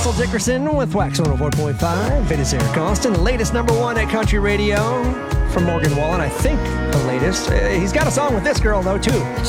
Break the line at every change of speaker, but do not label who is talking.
Russell Dickerson with Wax 104.5. It is Eric Austin, the latest #1 at country radio from Morgan Wallen. I think the latest. He's got a song with this girl, though, too.